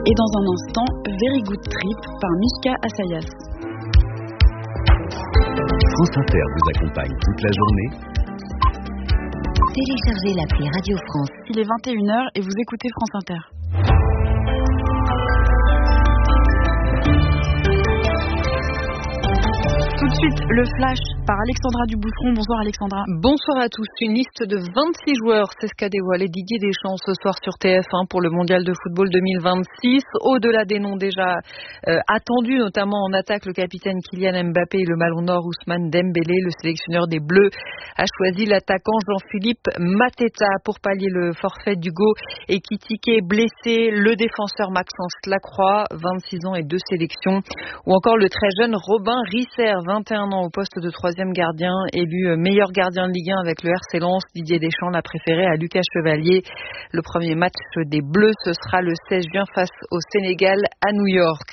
Et dans un instant, Very Good Trip par Mishka Assayas. France Inter vous accompagne toute la journée. Téléchargez l'appli Radio France. Il est 21h et vous écoutez France Inter. Tout de suite, le flash par Alexandra Duboucheron. Bonsoir Alexandra. Bonsoir à tous. Une liste de 26 joueurs, c'est ce qu'a dévoilé Didier Deschamps ce soir sur TF1 pour le Mondial de football 2026. Au-delà des noms déjà attendus, notamment en attaque, le capitaine Kylian Mbappé et le Ballon d'Or Ousmane Dembélé. Le sélectionneur des Bleus a choisi l'attaquant Jean-Philippe Mateta pour pallier le forfait d'Hugo Ekitike blessé, le défenseur Maxence Lacroix, 26 ans et 2 sélections, ou encore le très jeune Robin Risser, 21 ans au poste de troisième gardien, élu meilleur gardien de Ligue 1 avec le RC Lens. Didier Deschamps l'a préféré à Lucas Chevalier. Le premier match des Bleus, ce sera le 16 juin face au Sénégal à New York.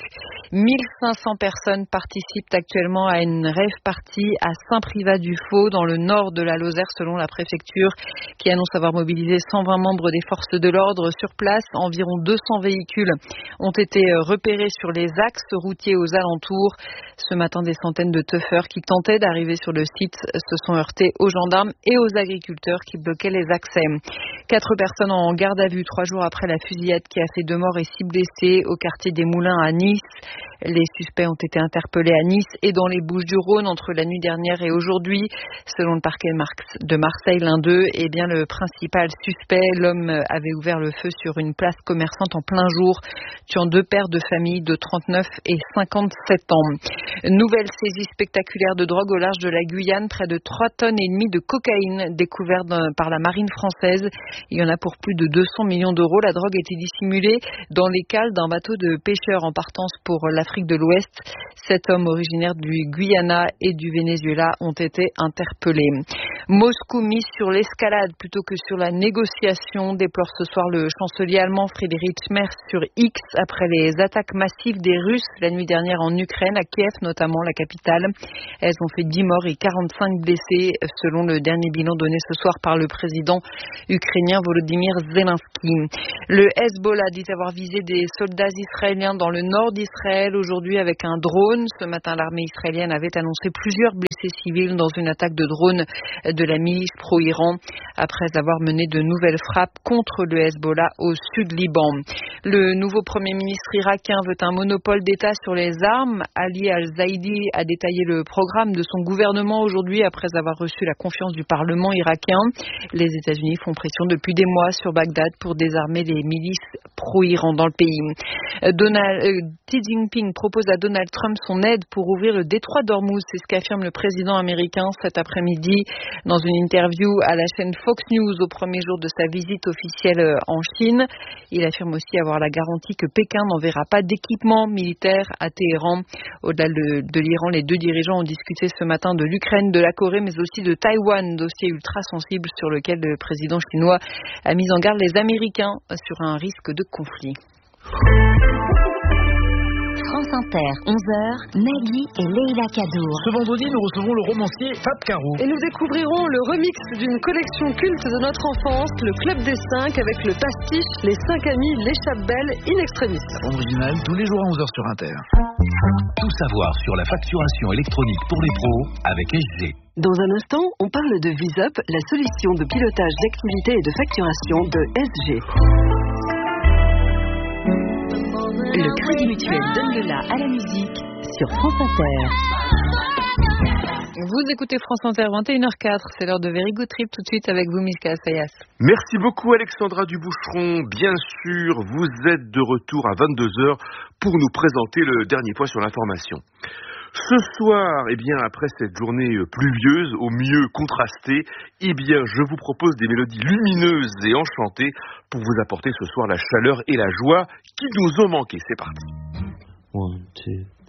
1500 personnes participent actuellement à une rave party à Saint-Privat-du-Faux, dans le nord de la Lozère, selon la préfecture, qui annonce avoir mobilisé 120 membres des forces de l'ordre sur place. Environ 200 véhicules ont été repérés sur les axes routiers aux alentours. Ce matin, des centaines de teufeurs qui tentaient d'arriver sur le site se sont heurtés aux gendarmes et aux agriculteurs qui bloquaient les accès. 4 personnes en garde à vue 3 jours après la fusillade qui a fait 2 morts et 6 blessés au quartier des Moulins à Nice. Les suspects ont été interpellés à Nice et dans les Bouches-du-Rhône entre la nuit dernière et aujourd'hui. Selon le parquet de Marseille, l'un d'eux est bien le principal suspect. L'homme avait ouvert le feu sur une place commerçante en plein jour, tuant 2 pères de famille de 39 et 57 ans. Nouvelle saisie spectaculaire de drogue au large de la Guyane. Près de 3,5 tonnes de cocaïne découverte par la marine française. Il y en a pour plus de 200 millions d'euros. La drogue était dissimulée dans les cales d'un bateau de pêcheurs en partance pour l'Afrique de l'Ouest. 7 hommes originaires du Guyana et du Venezuela ont été interpellés. Moscou mise sur l'escalade plutôt que sur la négociation, déplore ce soir le chancelier allemand Friedrich Merz sur X après les attaques massives des Russes la nuit dernière en Ukraine, à Kiev notamment, la capitale. Elles ont fait 10 morts et 45 blessés selon le dernier bilan donné ce soir par le président ukrainien Volodymyr Zelensky. Le Hezbollah dit avoir visé des soldats israéliens dans le nord d'Israël aujourd'hui avec un drone. Ce matin, l'armée israélienne avait annoncé plusieurs blessés civils dans une attaque de drone de la milice pro-Iran après avoir mené de nouvelles frappes contre le Hezbollah au sud Liban. Le nouveau premier ministre irakien veut un monopole d'État sur les armes. Ali Al-Zaidi a détaillé le programme de son gouvernement aujourd'hui après avoir reçu la confiance du Parlement irakien. Les États-Unis font pression depuis des mois sur Bagdad pour désarmer les milices pro-Iran dans le pays. Xi Jinping propose à Donald Trump son aide pour ouvrir le détroit d'Ormuz. C'est ce qu'affirme le président américain cet après-midi dans une interview à la chaîne Fox News au premier jour de sa visite officielle en Chine. Il affirme aussi avoir la garantie que Pékin n'enverra pas d'équipement militaire à Téhéran. Au-delà de l'Iran, les 2 dirigeants ont discuté ce matin de l'Ukraine, de la Corée, mais aussi de Taïwan, dossier ultra sensible sur lequel le président chinois a mis en garde les Américains sur un risque de conflit. France Inter, 11h, Nagui et Leïla Kadour. Ce vendredi, nous recevons le romancier Fab Caro. Et nous découvrirons le remix d'une collection culte de notre enfance, le Club des 5, avec le pastiche Les 5 amis l'échappe belle in extremis. Original, tous les jours à 11h sur Inter. Tout savoir sur la facturation électronique pour les pros avec SG. Dans un instant, on parle de VisUp, la solution de pilotage d'activité et de facturation de SG. Le Crédit Mutuel donne le la à la musique sur France Inter. Vous écoutez France Inter, 21h04, c'est l'heure de Very Good Trip, tout de suite avec vous, Mishka Assayas. Merci beaucoup Alexandra Duboucheron. Bien sûr, vous êtes de retour à 22h pour nous présenter le dernier point sur l'information. Ce soir, après cette journée pluvieuse, au mieux contrastée, je vous propose des mélodies lumineuses et enchantées pour vous apporter ce soir la chaleur et la joie qui nous ont manqué. C'est parti. 1, 2